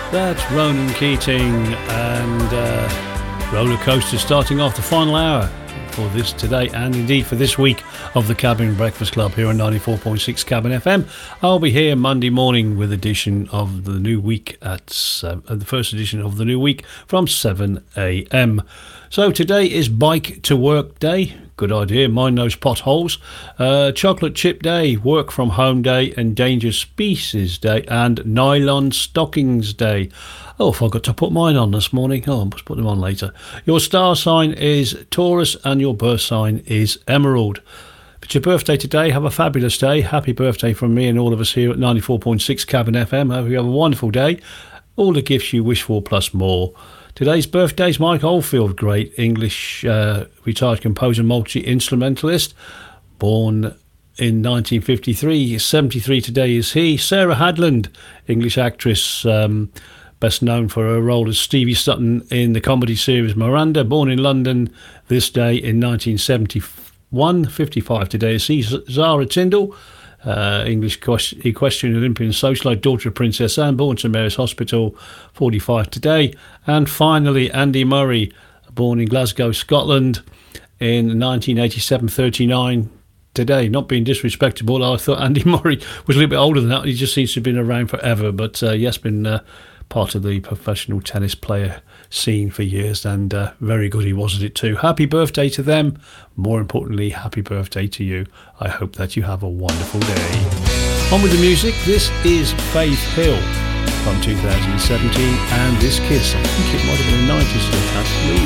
That's Ronan Keating and Roller Coaster starting off the final hour for this today and indeed for this week of the Cabin Breakfast Club here on 94.6 Cabin FM. I'll be here Monday morning with edition of the new week at the first edition of the new week from 7 a.m. So today is Bike to Work Day. Good idea, mind those potholes. Chocolate Chip Day, Work from Home Day, Endangered Species Day, and Nylon Stockings Day. Oh, I forgot to put mine on this morning. Oh, I must put them on later. Your star sign is Taurus and your birth sign is Emerald. If it's your birthday today, have a fabulous day. Happy birthday from me and all of us here at 94.6 Cabin FM. Hope you have a wonderful day. All the gifts you wish for plus more. Today's birthday is Mike Oldfield, great English retired composer, multi-instrumentalist, born in 1953. 73 today is he. Sarah Hadland, English actress, best known for her role as Stevie Sutton in the comedy series Miranda, born in London this day in 1971. 55 today is he. Zara Tindall, English equestrian Olympian socialite, daughter of Princess Anne, born to Mary's Hospital, 45 today. And finally, Andy Murray, born in Glasgow, Scotland in 1987, 39 today. Not being disrespectful, I thought Andy Murray was a little bit older than that. He just seems to have been around forever, but yes, been part of the professional tennis player scene for years, and very good he was at it too. Happy birthday to them. More importantly, happy birthday to you. I hope that you have a wonderful day. On with the music. This is Faith Hill from 2017, and this Kiss, I think it might have been a 90s hit actually.